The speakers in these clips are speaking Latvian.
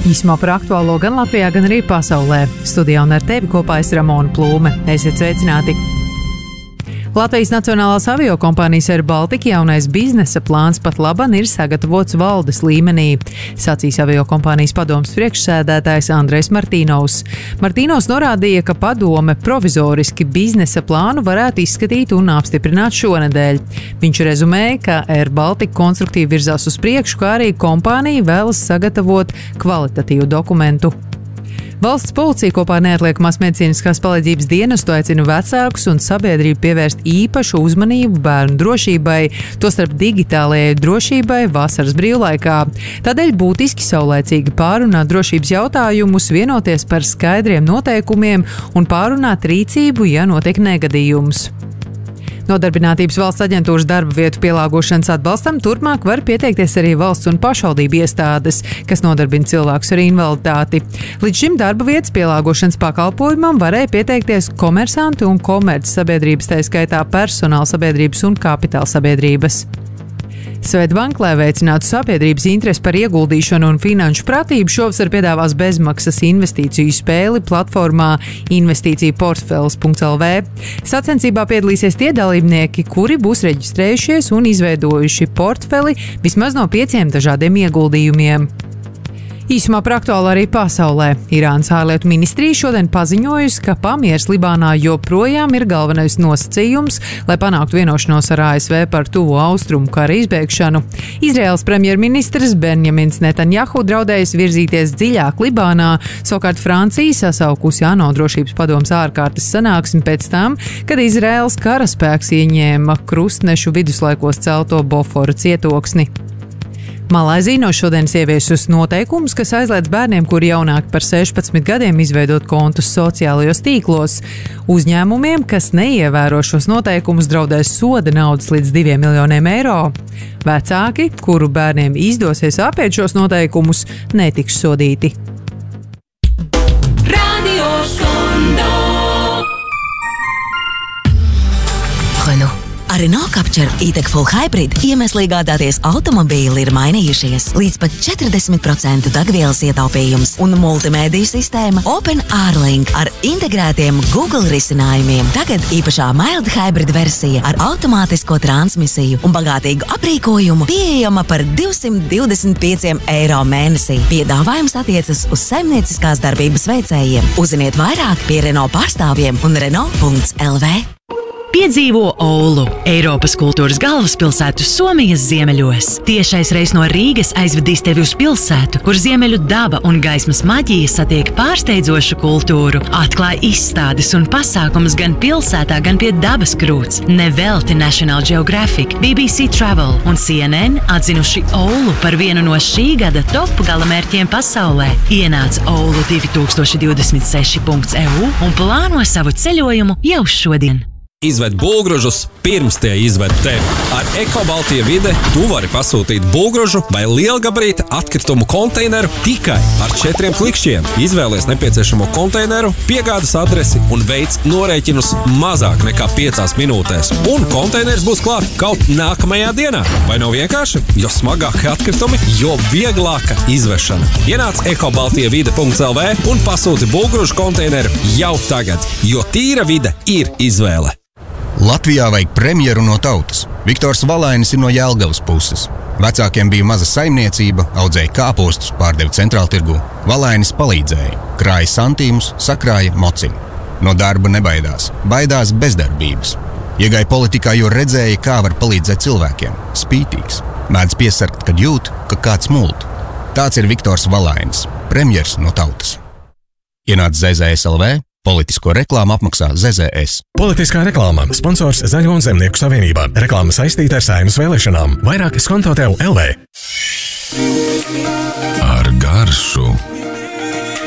Īsumā par aktuālo gan Latvijā, gan arī pasaulē. Studijā un ar tevi kopā es Ramona Plūme. Esiet sveicināti! Latvijas Nacionālās aviokompānijas Air Baltica jaunais biznesa plāns pat laban ir sagatavots valdes līmenī, sacīs aviokompānijas padomes priekšsēdētājs Andrejs Martīnovs. Martīnovs norādīja, ka padome provizoriski biznesa plānu varētu izskatīt un apstiprināt šonedēļ. Viņš rezumēja, ka Air Baltica konstruktīvi virzās uz priekšu, kā arī kompānija vēlas sagatavot kvalitatīvu dokumentu. Valsts policija kopā ar neatliekamās medicīniskās palīdzības dienestu aicina vecākus un sabiedrību pievērst īpašu uzmanību bērnu drošībai, tostarp digitālajai drošībai vasaras brīvlaikā. Tādēļ būtiski saulēcīgi pārunāt drošības jautājumus, vienoties par skaidriem noteikumiem un pārunāt rīcību, ja notiek negadījums. Nodarbinātības valsts aģentūras darba vietu pielāgošanas atbalstam turpmāk var pieteikties arī valsts un pašvaldību iestādes, kas nodarbina cilvēkus ar invaliditāti. Līdz šim darba vietas pielāgošanas pakalpojumam varēja pieteikties komersanti un komercsabiedrības, tā skaitā personāla sabiedrības un kapitāla sabiedrības. Swedbank, lai veicinātu sabiedrības interesi par ieguldīšanu un finanšu pratību, šovasar piedāvās bezmaksas investīciju spēli platformā investīciju-portfeles.lv. Sacensībā piedalīsies tie dalībnieki, kuri būs reģistrējušies un izveidojuši portfeli vismaz no 5 dažādiem ieguldījumiem. Īsumā par aktuālu arī pasaulē. Irānas ārlietu ministrija šodien paziņojusi, ka pamieris Libānā joprojām ir galvenais nosacījums, lai panāktu vienošanos ar ASV par tuvo austrumu kara izbeigšanu. Izraēlas premjerministrs Benjamins Netanjahu draudējis virzīties dziļāk Libānā, savukārt Francija sasaukusi ANO drošības padomes ārkārtas sanāksmi pēc tam, kad Izraēlas karaspēks ieņēma krustnešu viduslaikos celto Boforu cietoksni. Malaizija no šodienas ieviesus noteikumus, kas aizliedz bērniem, kuri jaunāki par 16 gadiem, izveidot kontus sociālajos tīklos. Uzņēmumiem, kas neievēro šos noteikumus, draudēs soda naudas līdz 2 miljoniem eiro. Vecāki, kuru bērniem izdosies apiet šos noteikumus, netiks sodīti. Radio Skondo. Renault. Ar Renault Captur e-Tech Full Hybrid iemesli iegādāties automobīli ir mainījušies. Līdz pat 40% degvielas ietaupījums un multimēdiju sistēma Open R-Link ar integrētiem Google risinājumiem. Tagad īpašā mild hybrid versija ar automātisko transmisiju un bagātīgu aprīkojumu pieejama par 225 eiro mēnesī. Piedāvājums attiecas uz saimnieciskās darbības veicējiem. Uzziniet vairāk pie Renault pārstāvjiem un Renault.lv. Piedzīvo Oulu, Eiropas kultūras galvaspilsētu Somijas ziemeļos. Tiešais reis no Rīgas aizvedīs tevi uz pilsētu, kur ziemeļu daba un gaismas maģija satiek pārsteidzošu kultūru. Atklāj izstādes un pasākumus gan pilsētā, gan pie dabas krūts. Nevelti National Geographic, BBC Travel un CNN atzinuši Oulu par vienu no šī gada top galamērķiem pasaulē. Ienāc Oulu 2026.eu un plāno savu ceļojumu jau šodien. Izved būvgrūžus pirms tie izved tevi. Ar Eko Baltija vide tu vari pasūtīt būvgrūžu vai lielgabarīta atkritumu konteineru tikai ar 4 klikšķiem. Izvēlies nepieciešamo konteineru, piegādes adresi un veic norēķinus mazāk nekā 5 minūtēs. Un konteiners būs klāt kaut nākamajā dienā. Vai nav vienkārši? Jo smagāki atkritumi, jo vieglāka izvešana. Ienāc ekobaltijavide.lv un pasūti būvgrūžu konteineru jau tagad, jo tīra vide ir izvēle. Latvijā vajag premjeru no tautas. Viktors Valainis ir no Jelgavas puses. Vecākiem bija maza saimniecība, audzēja kāpostus, pārdeva centrāltirgū. Valainis palīdzēja, krāja santīmus, sakrāja mocim. No darba nebaidās, baidās bezdarbības. Iegāja politikā, jo redzēja, kā var palīdzēt cilvēkiem. Spītīgs, mēdz piesargt, kad jūt, ka kāds mult. Tāds ir Viktors Valainis, premjers no tautas. Ienāc ZZS.lv. Politisko reklāmu apmaksā ZZS. Politiskā reklāma. Sponsors Zaļo un Zemnieku savienībā. Reklāma saistīta ar Saeimas vēlēšanām. Vairāk Skonto tev LV. Ar garšu.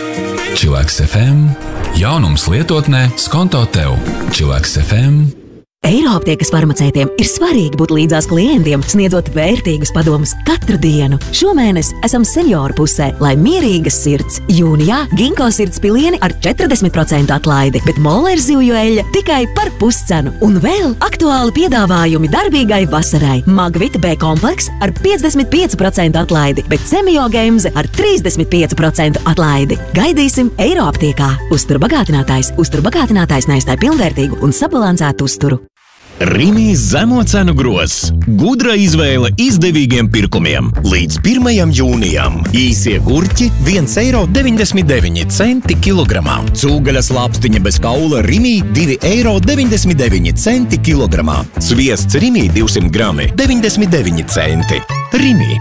Chillax FM. Jaunums lietotnē Skonto tev. Chillax FM. Eiroaptiekas farmaceitiem ir svarīgi būt līdzās klientiem, sniedzot vērtīgus padomus katru dienu. Šomēnes esam senioru pusē, lai mierīgas sirds. Jūnijā Ginko sirds pilieni ar 40% atlaidi, bet Moller zivju eļļa tikai par puscenu. Un vēl aktuāli piedāvājumi darbīgai vasarai. Magvita B kompleks ar 55% atlaidi, bet Semio Gemze ar 35% atlaidi. Gaidīsim Eiroaptiekā. Uzturbagātinātājs neizstāj pilnvērtīgu un sabalansētu uzturu. Rimi zemo cenu grozs. Gudra izvēle izdevīgiem pirkumiem. Līdz 1. jūnijam. Īsie gurķi 1,99 € kilogramā. Cūgaļas lāpstiņa bez kaula Rimi 2,99 € kilogramā. Sviests Rimi 200 grami 99 centi. Rimi.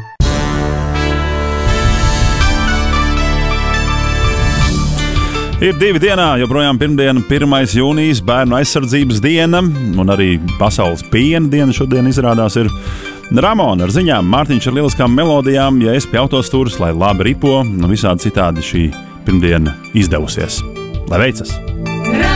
Ir 2 dienā, joprojām pirmdiena, 1. jūnijas, bērnu aizsardzības diena, un arī pasaules piena diena šodien izrādās ir. Ramona ar ziņām, Mārtiņš ar lieliskām melodijām, ja es pie autostūras, lai labi ripo, visādi citādi šī pirmdiena izdevusies. Lai veicas!